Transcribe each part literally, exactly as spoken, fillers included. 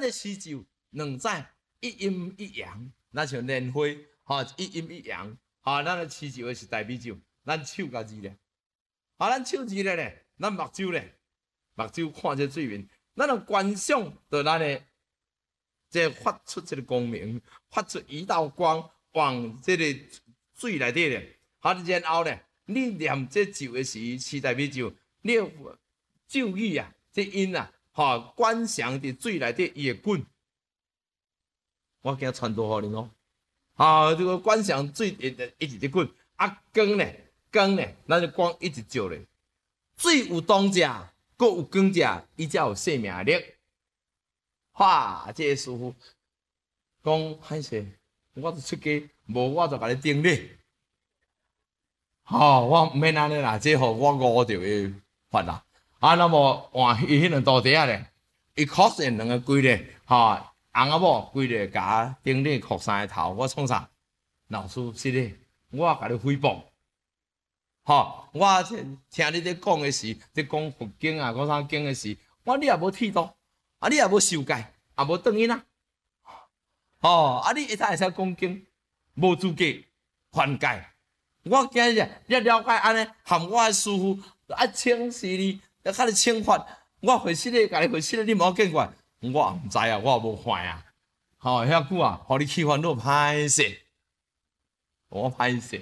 的施咒两载，一阴一阳，那像莲花，吼、哦、一阴一阳，吼、哦，咱的施咒的是大悲咒，咱手甲字咧，啊，咱手字咧咧，咱目睭咧，目睭看这水面，咱的观想到咱的，这发出这个光明，发出一道光往这个水内底咧，好，然后咧，你念这咒的时，是大悲咒，你咒语啊，这音啊。吼，观想伫水内底伊会滚，我惊传导互恁哦。啊，这个观想水一一直伫滚，啊光呢，光呢，咱就光一直照咧。水有当食，搁有光食，伊才有生命力。哇，这个师傅讲歹势，我都出家，无我就甲你顶你。吼、哦，我毋免安尼啦，这互我误着的法啦。啊，那么换伊迄两道底下咧，伊确实两个规咧，吼，翁仔某规咧甲顶你哭三个头，我创啥？老师是咧，我甲你诽谤，吼，我听你咧讲的是，咧讲佛经啊，讲啥经的是，我你也无剃度，啊你也无受戒，也无断因啊，吼，啊你会使会使讲经，无资格犯戒，我今日你了解安尼，含我的师傅啊，请示你。要较你惩罚，我回失咧，家己回失咧，你无见过，我毋知啊，我也无犯啊。吼、哦，遐久啊，互你气烦恼歹势，我歹势。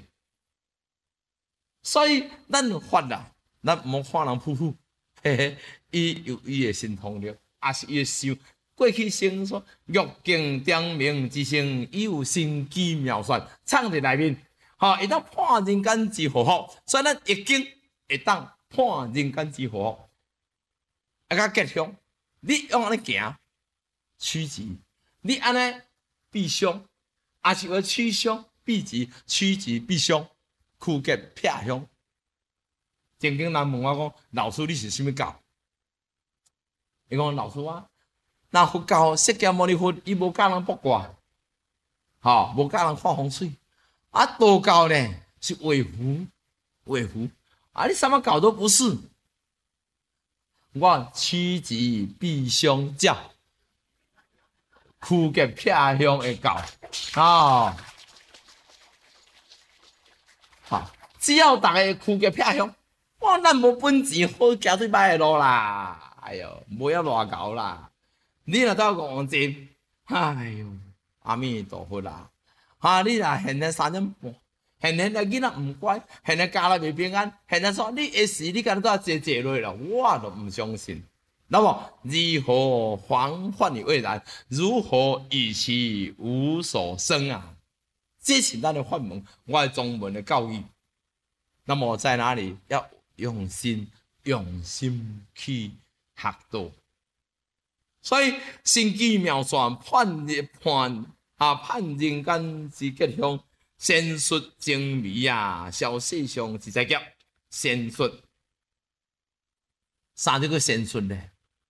所以咱法啦，咱毋好看人噗噗，嘿嘿，伊有伊的神通力，也是伊的修。过去先说玉镜点明之声，伊有神机妙算，藏伫内面，吼、哦，会当判人间之祸福，所以咱易经会当。判人间之祸，啊！甲吉凶，你用安尼行，趋吉；你安尼避凶，也是要趋凶避吉，趋吉避凶，趋吉避凶。曾经人问我讲：“老师，你是啥物教？”伊讲：“老师啊，那佛教释迦牟尼佛，伊无教人卜卦，吼，无教人看风水。啊，道教呢是画符，画符。”啊！你什么搞都不是，我趋吉避凶教，趋吉避凶的教，哦，好，只要大家趋吉避凶，哇，咱无本钱好行对歹的路啦，哎哟，无遐偌高啦，你若到讲真，哎哟，阿弥陀佛啦，哈，你若现在三点半。现在的囡仔唔乖，现在家内袂平安，现在说你一时你敢都要坐坐落了，我都唔相信。那么如何防范于未然？如何以其无所生啊？这是咱的法门，我的中文的教育。那么在哪里要用心用心去学到？所以神机妙算判判啊判人间之吉凶。仙术精微啊，小世上是在叫仙术。啥叫做仙术呢？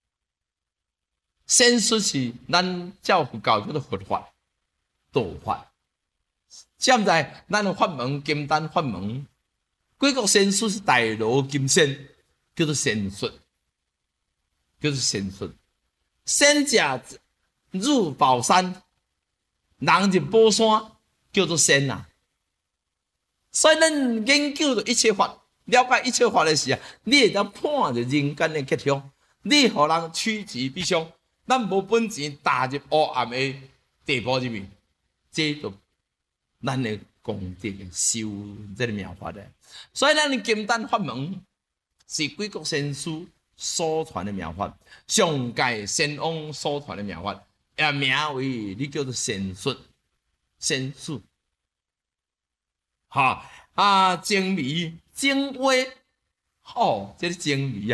仙术是咱教佛教叫做佛法、道法。现在咱的法门、金丹法门，贵国仙术是大罗金仙，叫做仙术，叫做仙术。仙者入宝山，人入宝山。叫做仙啊，所以咱研究一切法，了解一切法的时啊，你会当判着人间的吉凶，你互人趋吉避凶，咱无本钱踏入黑暗的地步入面，这就咱的功德修这个妙法的。所以咱的金丹法门是贵国仙师所传的妙法，上界仙翁所传的妙法，也名为你叫做仙术。仙术，哈啊，精微精微，吼、哦，这是精微啊。